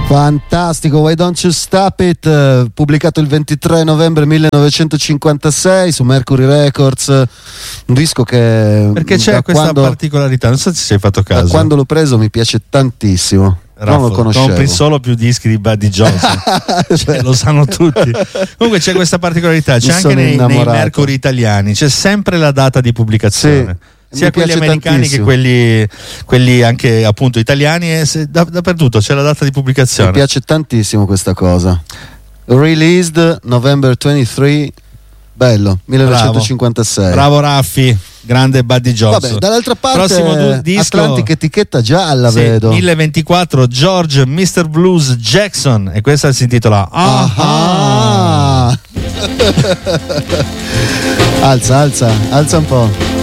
Fantastico, Why Don't You Stop It, pubblicato il 23 novembre 1956 su Mercury Records, un disco che... Perché c'è questa particolarità, non so se ci hai fatto caso. Da quando l'ho preso mi piace tantissimo. Non lo conoscevo. Compri solo più dischi di Buddy Johnson. Cioè, lo sanno tutti. Comunque c'è questa particolarità, c'è anche nei Mercury italiani, c'è sempre la data di pubblicazione. Sì. Sia quelli americani che quelli anche appunto italiani, e dappertutto c'è la data di pubblicazione. Mi piace tantissimo questa cosa. Released November 23, bello, 1956. Bravo Raffi, grande Buddy Johnson. Vabbè, dall'altra parte prossimo disco, Atlantic etichetta gialla, sì, vedo. 1024, George Mr. Blues Jackson, e questa si intitola Alza un po'.